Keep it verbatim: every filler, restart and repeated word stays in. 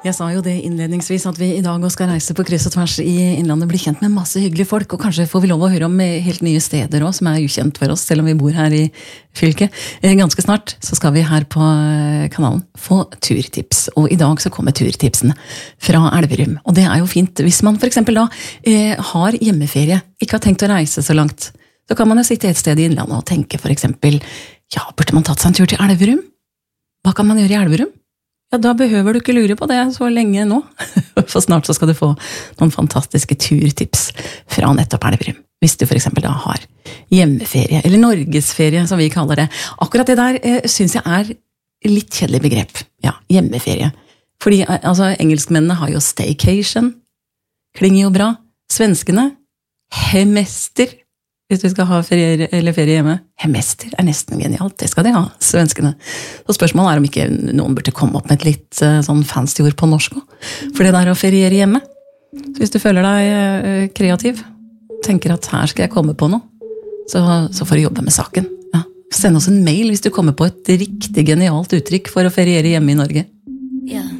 Jeg sa jo det innledningsvis at vi i dag skal reise på kryss og tvers i innlandet, bli kjent med masse hyggelige folk, og kanskje får vi lov å høre om helt nye steder også, som er ukjent for oss, selv om vi bor her i fylket. Ganske snart så skal vi her på kanalen få turtips, og i dag så kommer turtipsene fra Elverum. Og det er jo fint hvis man for eksempel da eh, har hjemmeferie, ikke har tenkt å reise så langt. Så kan man jo sitte et sted i innlandet og tenke for eksempel, ja, burde man tatt seg en tur til Elverum? Hva kan man gjøre i Elverum? Ja, da behøver du ikke lure på det så lenge nå. For snart så skal du få noen fantastiske turtips fra nettopp Elverum. Hvis du for eksempel da har hjemmeferie, eller norgesferie som vi kaller det. Akkurat det der eh, synes jeg er litt kjedelig begrep. Ja, hjemmeferie. Fordi altså, engelskmennene har jo staycation. Klinger jo bra. Svenskene, hemester. Hvis du skal ha ferie, eller ferie hjemme. Hemester er nesten genialt, det skal de ha, svenskene. Så spørsmålet er om ikke noen burde komme opp med et litt sånn fancy ord på norsk også. For det der å feriere hjemme. Så hvis du føler deg kreativ, tenker at her skal jeg komme på noe, så, så får du jobbe med saken. Ja. Send oss en mail hvis du kommer på et riktig genialt uttrykk for å feriere hjemme i Norge. Ja.